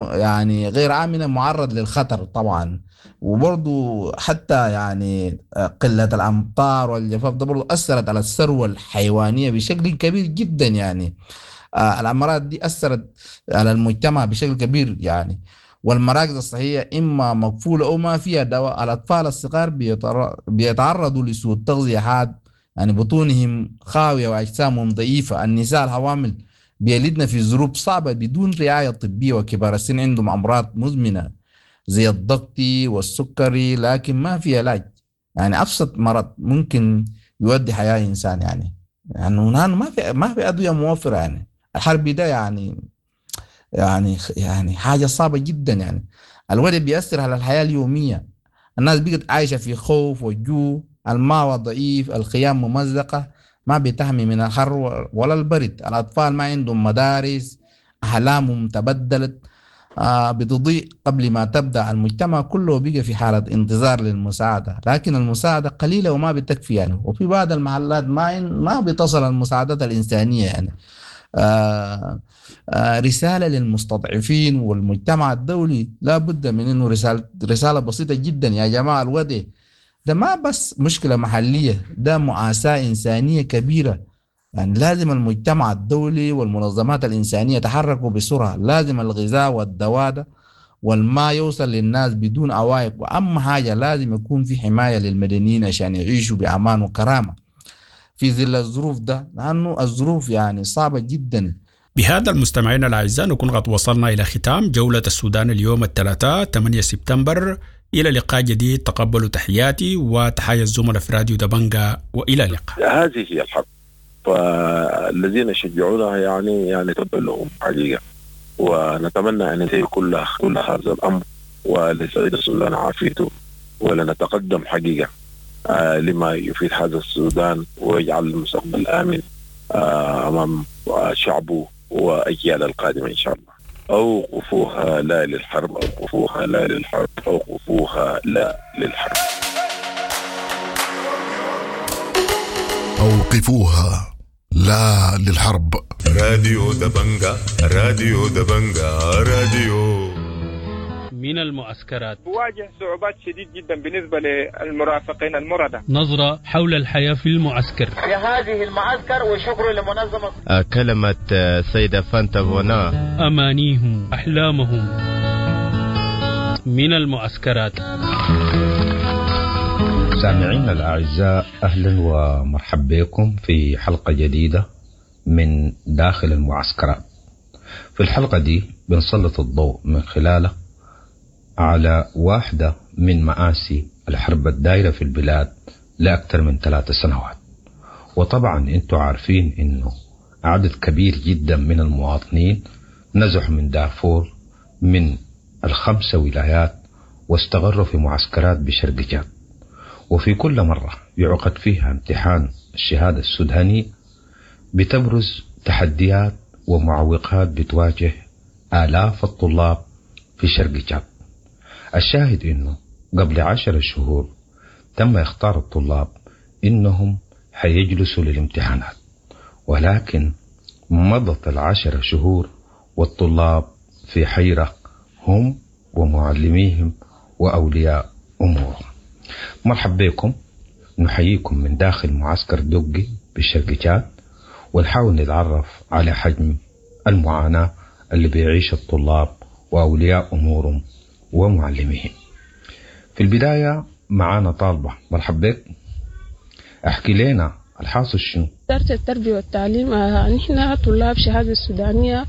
يعني غير آمنة معرض للخطر طبعا. وبرضو حتى يعني قلة الأمطار والجفاف ده برضو أثرت على الثروة الحيوانية بشكل كبير جدا يعني. الأمراض دي أثرت على المجتمع بشكل كبير يعني. والمراكز الصحية إما مقفولة أو ما فيها دواء. الأطفال الصغار بيتعرضوا لسوء التغذية حاد، يعني بطونهم خاوية وأجسامهم ضعيفة. النساء الحوامل بيلدن في ظروف صعبة بدون رعاية طبية، وكبار السن عندهم أمراض مزمنة زي الضغط والسكري لكن ما في علاج. يعني أبسط مرض ممكن يودي حياة إنسان يعني. يعني ما في أدوية موفرة يعني. الحرب ده يعني حاجة صعبة جدا يعني. الوضع بيأثر على الحياة اليومية. الناس بقت عايشة في خوف وجوع، الماء ضعيف، الخيام ممزقة، ما بتحمي من الحر ولا البرد. الأطفال ما عندهم مدارس، أحلامهم تبدلت، بتضيء قبل ما تبدأ. المجتمع كله بقى في حالة انتظار للمساعدة، لكن المساعدة قليلة وما بتكفي يعني. وفي بعض المحلات ما بتصل المساعدات الإنسانية يعني. رسالة للمستضعفين والمجتمع الدولي، لا بد من انه رسالة بسيطة جدا. يا جماعة الوضع ده ما بس مشكلة محلية، ده مؤاساة إنسانية كبيرة. يعني لازم المجتمع الدولي والمنظمات الإنسانية يتحركوا بسرعة. لازم الغذاء والدواء ده والماء يوصل للناس بدون عوائق. وأهم حاجة لازم يكون في حماية للمدنيين عشان يعيشوا بأمان وكرامة في ظل الظروف ده، لأنه الظروف يعني صعبة جدا. بهذا المستمعين الأعزاء نكون قد وصلنا إلى ختام جولة السودان اليوم الثلاثاء 8 سبتمبر. إلى لقاء جديد، تقبلوا تحياتي وتحية الزملاء في راديو دبنجة، وإلى اللقاء. هذه هي الحرب، فالذين يشجعونها يعني تبقى لهم حقيقة، ونتمنى أن ينتهي كل هذا الأمر ولسعيد السودان عافيته، ولنتقدم حقيقة لما يفيد هذا السودان ويجعل المستقبل آمن أمام شعبه وأجيال القادمة إن شاء الله. أوقفوها لا للحرب، أوقفوها لا للحرب، أوقفوها لا للحرب. أوقفوها لا للحرب. راديو دبنجة، راديو دبنجة، راديو. من المعسكرات تواجه صعوبات شديد جدا بالنسبة للمرافقين المردة. نظرة حول الحياة في المعسكر. في هذه المعسكر وشكر لمنظمة كلمة سيدة فانتافونا. أمانيهم، أحلامهم. من المعسكرات. سامعين الأعزاء، أهلا ومرحبا بكم في حلقة جديدة من داخل المعسكرات. في الحلقة دي بنسلط الضوء من خلاله على واحدة من مآسي الحرب الدائرة في البلاد لأكثر من 3 سنوات. وطبعا انتوا عارفين انه عدد كبير جدا من المواطنين نزحوا من دارفور من ال5 ولايات واستقروا في معسكرات بشرق جاد. وفي كل مرة يعقد فيها امتحان الشهادة السوداني بتبرز تحديات ومعوقات بتواجه آلاف الطلاب في شرق جاد. الشاهد انه قبل 10 شهور تم اختار الطلاب انهم حيجلسوا للامتحانات، ولكن مضت 10 شهور والطلاب في حيرة، هم ومعلميهم وأولياء أمورهم. مرحبا بكم، نحييكم من داخل معسكر دقي بالشرق جاد، ونحاول نتعرف على حجم المعاناة اللي بيعيش الطلاب وأولياء أمورهم ومعلميهم. في البداية معانا طالبة. مرحبا بك، احكي لنا الحاصل شنو؟ إدارة التربية والتعليم نحن طلاب شهادة السودانية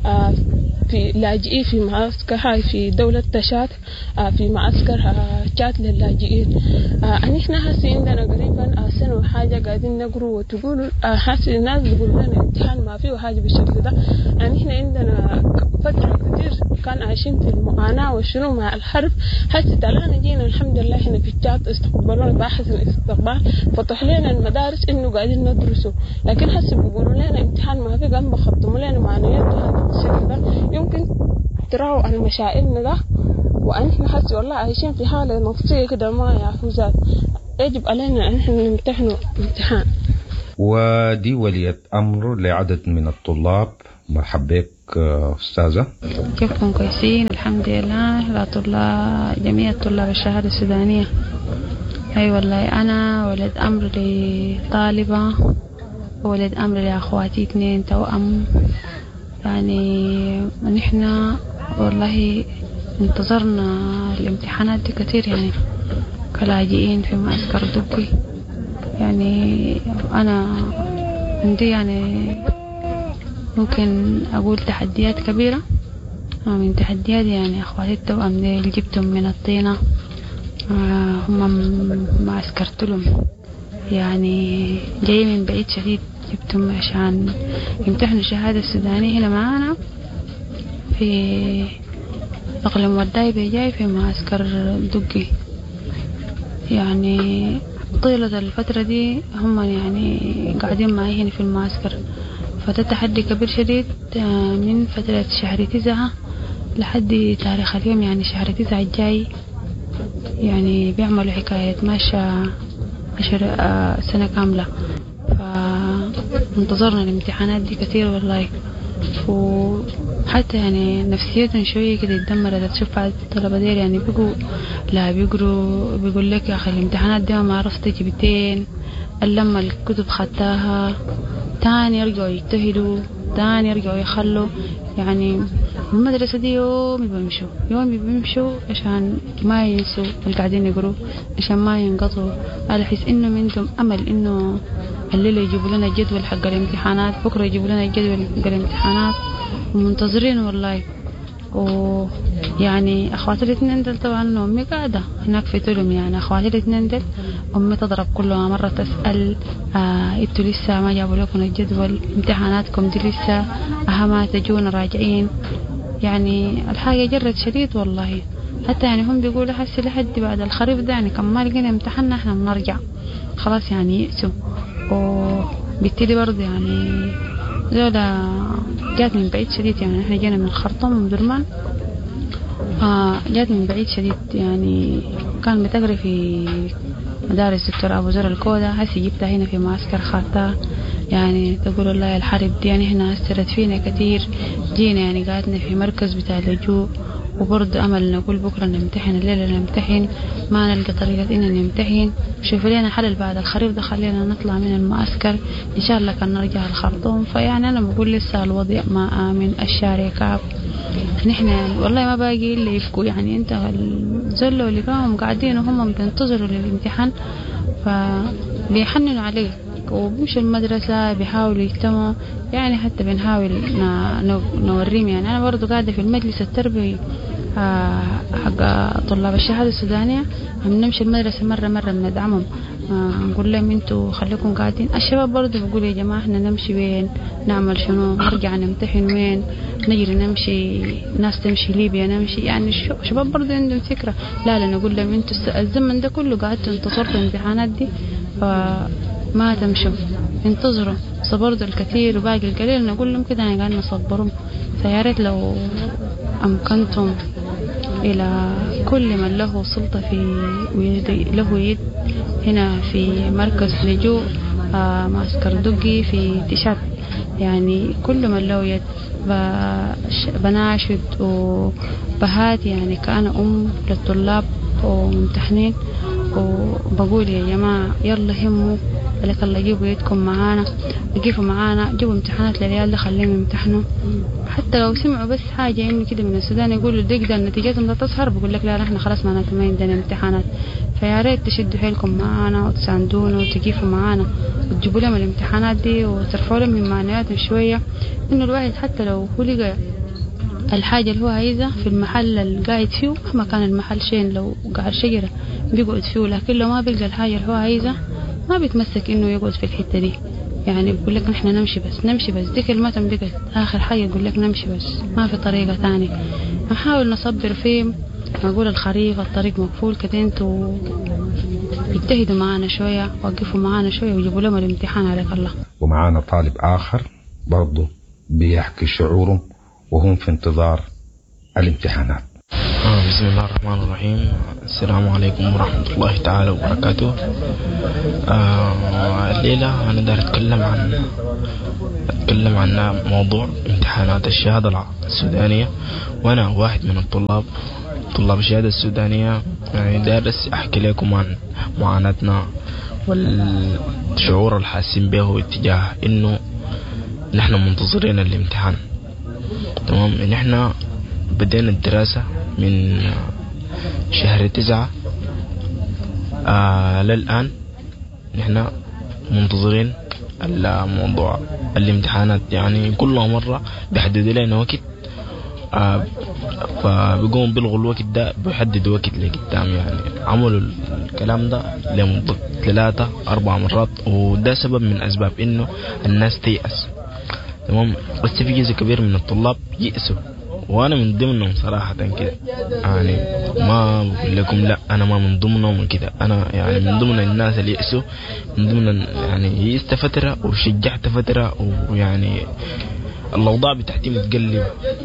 في لاجئين في معسكر هاي في دولة تشاد، في معسكر تشاد للاجئين. نحن هسي عندنا قريبا سنة وحاجة قاعدين نقروا، وتقولوا هسي الناس بيقولوا لنا امتحان ما فيه حاجة بالشكل ده. نحن عندنا فترة كتير كان عايشين في المعاناة وشنو مع الحرب. هسي تلانا جينا الحمد لله هنا في تشاد، استقبلونا بأحسن استقبال، فتح لنا المدارس إنه قاعدين ندرسوا. لكن هسه بيقولوا لنا امتحان ما في، قام بخطموا لنا معنويات هذا الشكل ده. يمكن تراوا عن مشاعرنا ده، وأنحن هسه والله عايشين في حالة نفسية كده ما يعرفوا. يجب علينا أن نحن نمتحنوا امتحان. ودي ولية أمر لعدد من الطلاب. مرحبا بك أستاذة. كيفكم؟ كويسين الحمد لله لطلاب جميع طلاب الشهادة السودانية. أي والله أنا ولد أمر لطالبة وولد أمر لأخواتي 2 توأم. يعني نحن والله انتظرنا الامتحانات دي كتير يعني كلاجئين في معسكر دبي. يعني أنا عندي يعني ممكن أقول تحديات كبيرة. من تحديات يعني أخواتي التوأم اللي جبتهم من الطينة، هم ما عسكرتلهم يعني جاي من بعيد شديد، جبتهم عشان يمتحنوا الشهادة السودانية هنا معانا في أقليم وداي جاي في معسكر دقي. يعني طيلة الفترة دي هم يعني قاعدين معي هنا في المعسكر، فده تحدي كبير شديد من فترة شهر 9 لحد تاريخ اليوم. يعني شهر 9 الجاي يعني بيعملوا حكاية ماشى 10 سنة كاملة. فانتظرنا الامتحانات دي كثير والله، وحتى يعني نفسيتهم شوية كده اتدمرت. تشوف الطلبة دير يعني بيقوا لا بيقروا بيقول لك يا أخي الامتحانات دي ما عرفت جبتين، لما الكتب خدتها تاني يرجعوا يجتهدوا، تاني يرجعوا يخلوا. يعني المدرسة دي يوم بيمشوا عشان ما ينسوا اللي قاعدين يقروا، عشان ما ينقطعوا. على حس إنه عندهم أمل إنه الليلة يجيبوا لنا الجدول حق الامتحانات، بكرة يجيبوا لنا الجدول حق الامتحانات، ومنتظرين والله. ويعني أخواتي الاثنين دل طبعا أمي قاعدة هناك في تلم. يعني أخواتي الاثنين دل أمي تضرب كلها مرة تسأل إنتوا لسه ما جابوا لكم الجدول، امتحاناتكم دي لسه أهما تجونا راجعين. يعني الحاجة جرت شديد والله. حتى يعني هم بيقولوا حسي لحد بعد الخريف ده يعني كم ما لقينا امتحاننا احنا بنرجع خلاص يعني يأسوا. وبالتالي برضه يعني زولا جات من بعيد شديد. يعني احنا جينا من الخرطوم ومن درمان، جات من بعيد شديد. يعني كان بتقري في مدارس دكتور أبو زر الكودة، هسي جبتها هنا في معسكر خارطة. يعني تقول الله الحرب دي يعني هنا أثرت فينا كتير. جينا يعني قاعدنا في مركز بتاع اللجوء، وبرضه أمل نقول بكرة نمتحن، الليلة نمتحن، ما نلقى طريقة إننا نمتحن. شوف لنا حل بعد الخريف ده، خلينا نطلع من المعسكر إن شاء الله كان نرجع الخرطوم. فيعني أنا بقول لسه الوضع ما آمن، الشارع كعب. نحن والله ما باقي إلا يفكوا. يعني أنت الزلة اللي كانوا قاعدين وهم بينتظروا للامتحان فبيحننوا عليه، وبمشوا المدرسة بيحاولوا يجتمعوا. يعني حتى بنحاول نوريهم. يعني أنا برضو قاعدة في المجلس التربوي حق طلاب الشهادة السودانية، نمشي المدرسة مرة بندعمهم، نقول لهم انتوا خليكم قاعدين. الشباب برضو بيقولوا يا جماعة احنا نمشي وين، نعمل شنو، نرجع نمتحن وين، نجري نمشي، ناس تمشي ليبيا نمشي. يعني الشباب برضو عندهم فكرة. لا نقول لهم انتوا الزمن ده كله قاعدتوا انتصرتوا الامتحانات دي فما تمشوا، انتظروا. صبرتوا الكثير وباقي القليل نقول لهم كده يعني قاعد نصبرهم. فيا ريت لو أمكنتم إلى كل من له سلطة له يد هنا في مركز لجوء معسكر دقي في تشات، يعني كل من له يد بناشد وبهات. يعني كأنا للطلاب وممتحنين، وبقول يا جماعة يلا هموا لك الله جيبوا يدكم معانا، وقفوا معانا، جيبوا امتحانات للعيال ده خليهم يمتحنوا. حتى لو سمعوا بس حاجة يعني كده من السودان يقولوا دقيقة نتيجتهم لا تظهر، بقول لك لا نحن خلاص ما عندنا امتحانات. فيا ريت تشدوا حيلكم معانا وتساندونا وتقفوا معانا وتجيبوا لهم الامتحانات دي وترفعوا لهم من معنوياتهم شوية. إنه الواحد حتى لو هو لقى الحاجة اللي هو عايزها في المحل اللي قاعد فيه، مهما كان المحل شين، لو قاعد شجرة بيقعد فيه، لكن لو ما بيلقى الحاجة اللي هو عايزها ما بيتمسك إنه يقعد في الحتة دي. يعني بيقول لك نحن نمشي بس دي كلمتهم بقت آخر حاجة، يقول لك نمشي بس ما في طريقة تانية. نحاول نصبر فيه، نقول الخريف الطريق مقفول كده، انتوا اجتهدوا معانا شوية، وقفوا معانا شوية وجيبوا لهم الامتحان عليك الله. ومعانا طالب آخر برضو بيحكي شعورهم وهم في انتظار الامتحانات. بسم الله الرحمن الرحيم. السلام عليكم ورحمة الله تعالى وبركاته. الليلة أنا داير أتكلم عن موضوع امتحانات الشهادة السودانية، وأنا واحد من طلاب الشهادة السودانية. يعني دارس أحكي لكم عن معاناتنا والشعور الحاسين به اتجاه إنه نحن منتظرين الامتحان. تمام. نحن بدينا الدراسة من شهر 9 للآن نحن منتظرين الموضوع الامتحانات. يعني كل مرة بيحدد لنا وقت، فبيقوم بيلغوا الوقت ده، بيحددوا وقت لقدام. يعني عملوا الكلام ده لمدة 3-4 مرات، وده سبب من أسباب إنه الناس تيأس. تمام. بس في جزء كبير من الطلاب يأسوا، وانا من ضمنهم صراحة كده. يعني ما بقول لكم لا انا ما من ضمنهم كده، انا يعني من ضمن الناس اللي يأسوا، من ضمن يعني يأست فترة وشجعت فترة، ويعني الاوضاع بتاعتي متقلبة.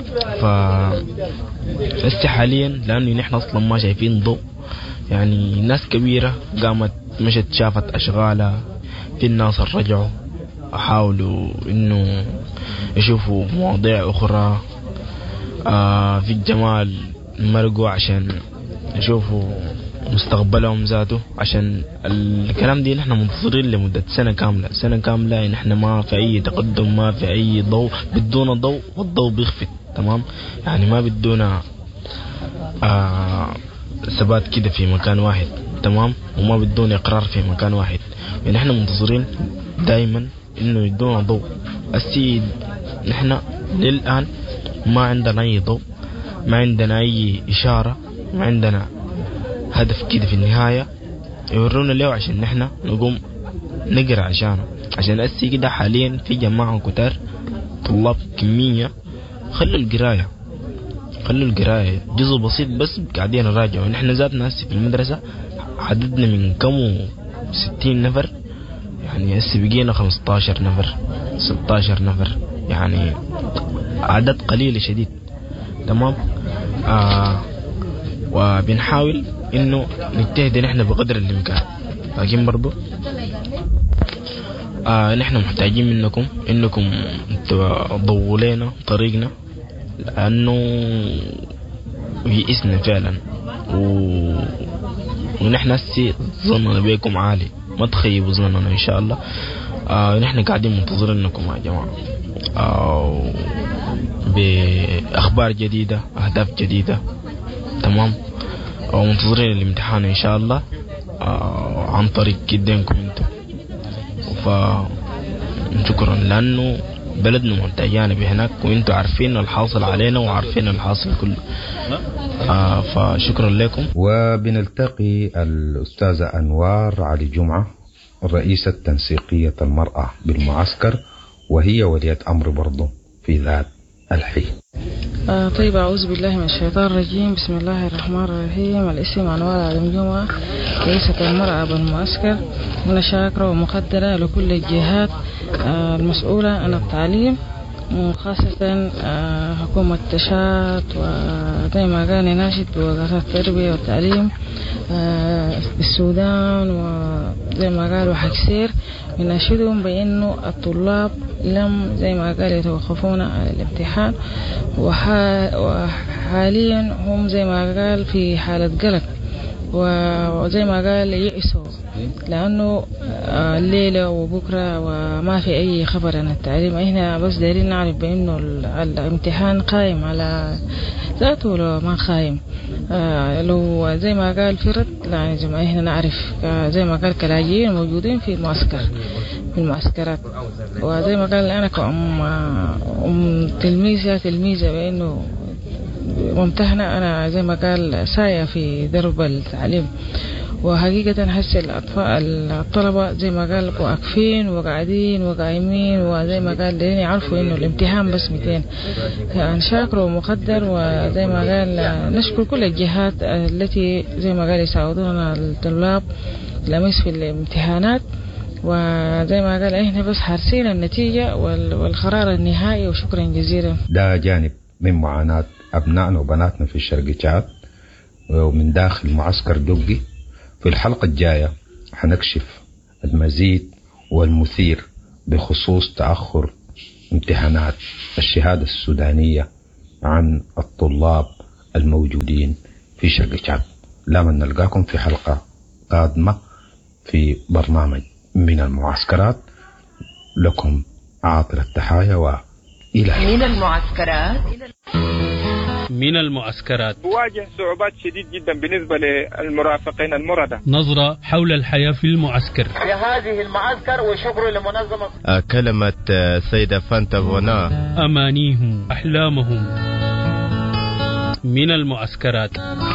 هسه حاليا لانه نحن اصلا ما شايفين ضوء، يعني ناس كبيرة قامت مشت شافت اشغالها، في الناس رجعوا حاولوا انه يشوفوا مواضيع اخرى في الجمال، مرقوا عشان يشوفوا مستقبلهم ذاته. عشان الكلام دي نحن منتظرين لمدة سنة كاملة نحن ما في أي تقدم، ما في أي ضوء، بدون ضوء والضوء بيخفت. تمام. يعني ما بدونا ثبات كده في مكان واحد. تمام. وما بدونا إقرار في مكان واحد. يعني نحن منتظرين دائما إنه يدونا ضوء. السيد نحن للآن ما عندنا أي ضوء، ما عندنا أي إشارة، ما عندنا هدف كده في النهاية يورونا له عشان نحن نقوم نقرأ عشان أسي كده. حاليا في جماعة كتار طلاب كمية خلوا القراية جزء بسيط بس قاعدين نراجع. ونحن ذاتنا هسي في المدرسة عددنا من كم 60 نفر، يعني هسي بقينا 15 نفر 16 نفر، يعني عدد قليل شديد. تمام. وبنحاول انه نجتهد نحن بقدر الامكان، لكن برضو نحن محتاجين منكم انكم تضووا لنا طريقنا، لانه يئسنا فعلا. ونحن هسي ظننا بيكم عالي، ما تخيبوا ظننا ان شاء الله. نحن قاعدين منتظرينكم يا جماعة بأخبار جديدة، أهداف جديدة. تمام. ومنتظرين الامتحان إن شاء الله عن طريق جدينكم انتم. فشكرا، لأنه بلدنا محتاجانا بهناك، وانتم عارفين الحاصل علينا وعارفين الحاصل كله. فشكرا لكم. وبنلتقي الأستاذة أنوار علي جمعة، رئيسة تنسيقية المرأة بالمعسكر، وهي ولية أمر برضو في ذات الحين. طيب، أعوذ بالله من الشيطان الرجيم. بسم الله الرحمن الرحيم. الاسم أنوار علي جمعة، رئيسة المرأة بالمعسكر. أنا شاكرة ومقدرة لكل الجهات المسؤولة عن التعليم، وخاصة حكومة تشات، وزي ما قال ناشد بوزارة التربية والتعليم بالسودان، وزي ما قالوا حكسير بناشدهم بأنه الطلاب لم زي ما قال يتوقفون على الامتحان، وحاليا هم زي ما قال في حالة قلق، وزي ما قال يئسوا لأنه الليلة وبكرة وما في أي خبر عن التعليم. إحنا بس دايرين نعرف بأنه الامتحان قائم على ذاته ولا ما قائم. لو زي ما قال فرد، يعني زي ما إحنا نعرف زي ما قال كلاجئين موجودين في المعسكرات. وزي ما قال أنا كأم تلميذة بأنه ممتحنة، أنا زي ما قال ساية في درب التعليم. وحقيقة هسه الطلبة زي ما قال واقفين وقاعدين وقايمين، وزي ما قال لين يعرفوا إنه الامتحان بس 200. يعني شاكر ومقدر، وزي ما قال نشكر كل الجهات التي زي ما قال يساعدونا الطلاب لمس في الامتحانات. وزي ما قال إحنا بس حارسين النتيجة والقرار النهائي، وشكرا جزيلا. ده جانب من معاناة أبنائنا وبناتنا في الشرق تشاد ومن داخل معسكر دقي. في الحلقة الجاية حنكشف المزيد والمثير بخصوص تأخر امتحانات الشهادة السودانية عن الطلاب الموجودين في شرق تشاد. لمن نلقاكم في حلقة قادمة في برنامج من المعسكرات. لكم عاطر التحايا وإلى من المعسكرات. من المعسكرات بواجه صعوبات شديد جدا بالنسبة للمرافقين المردة. نظرة حول الحياة في المعسكر. في هذه المعسكر وشكر لمنظمة كلمة سيدة فانتا فونا. أمانيهم أحلامهم. من المعسكرات.